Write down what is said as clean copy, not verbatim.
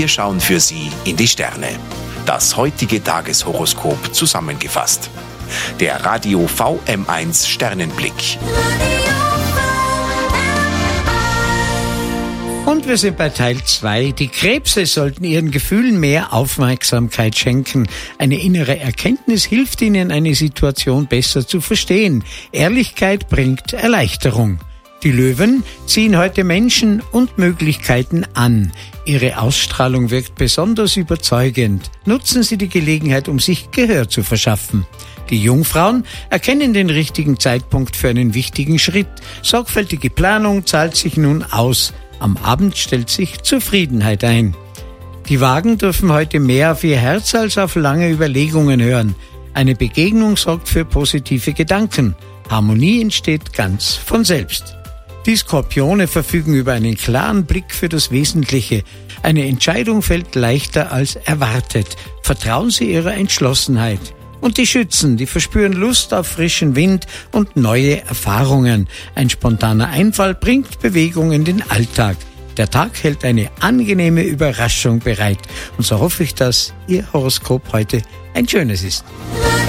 Wir schauen für Sie in die Sterne. Das heutige Tageshoroskop zusammengefasst. Der Radio VM1 Sternenblick. Und wir sind bei Teil 2. Die Krebse sollten ihren Gefühlen mehr Aufmerksamkeit schenken. Eine innere Erkenntnis hilft ihnen, eine Situation besser zu verstehen. Ehrlichkeit bringt Erleichterung. Die Löwen ziehen heute Menschen und Möglichkeiten an. Ihre Ausstrahlung wirkt besonders überzeugend. Nutzen Sie die Gelegenheit, um sich Gehör zu verschaffen. Die Jungfrauen erkennen den richtigen Zeitpunkt für einen wichtigen Schritt. Sorgfältige Planung zahlt sich nun aus. Am Abend stellt sich Zufriedenheit ein. Die Wagen dürfen heute mehr auf ihr Herz als auf lange Überlegungen hören. Eine Begegnung sorgt für positive Gedanken. Harmonie entsteht ganz von selbst. Die Skorpione verfügen über einen klaren Blick für das Wesentliche. Eine Entscheidung fällt leichter als erwartet. Vertrauen Sie Ihrer Entschlossenheit. Und die Schützen, die verspüren Lust auf frischen Wind und neue Erfahrungen. Ein spontaner Einfall bringt Bewegung in den Alltag. Der Tag hält eine angenehme Überraschung bereit. Und so hoffe ich, dass Ihr Horoskop heute ein schönes ist.